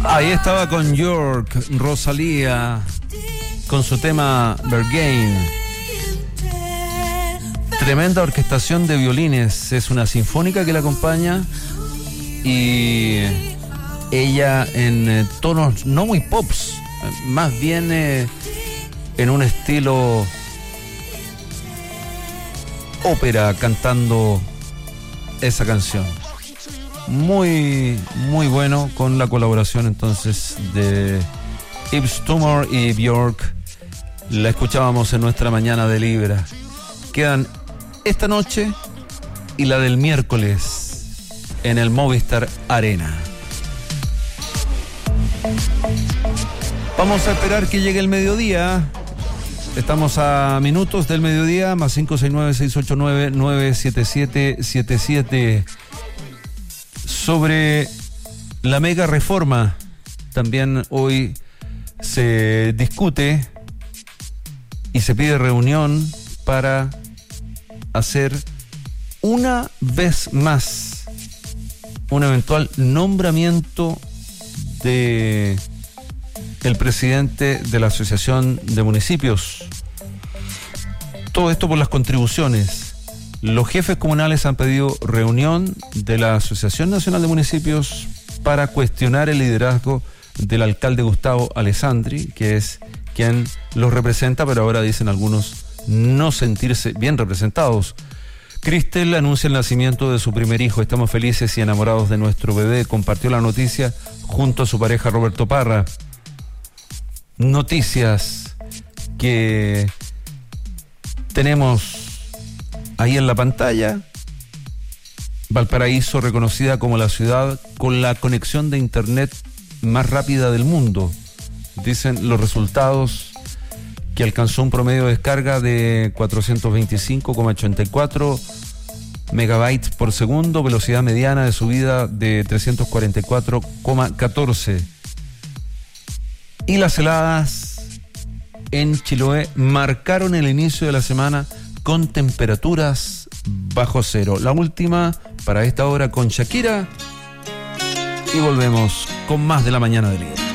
Ahí estaba con York, Rosalía, con su tema Berghain. Tremenda orquestación de violines, es una sinfónica que la acompaña y ella en tonos no muy pops, más bien en un estilo ópera, cantando esa canción. Muy, muy bueno, con la colaboración entonces de Yves Tumor y Björk. La escuchábamos en nuestra mañana de Libra. Quedan esta noche y la del miércoles en el Movistar Arena. Vamos a esperar que llegue el mediodía. Estamos a minutos del mediodía, más 569-689-97777. Sobre la mega reforma, también hoy se discute y se pide reunión para hacer una vez más un eventual nombramiento de el presidente de la Asociación de Municipios. Todo esto por las contribuciones. Los jefes comunales han pedido reunión de la Asociación Nacional de Municipios para cuestionar el liderazgo del alcalde Gustavo Alessandri, que es quien los representa, pero ahora dicen algunos no sentirse bien representados. Cristel anuncia el nacimiento de su primer hijo. Estamos felices y enamorados de nuestro bebé. Compartió la noticia junto a su pareja Roberto Parra. Noticias que tenemos ahí en la pantalla. Valparaíso reconocida como la ciudad con la conexión de internet más rápida del mundo. Dicen los resultados que alcanzó un promedio de descarga de 425,84 megabytes por segundo, velocidad mediana de subida de 344,14. Y las heladas en Chiloé marcaron el inicio de la semana con temperaturas bajo cero. La última para esta hora con Shakira y volvemos con más de la mañana de Libra.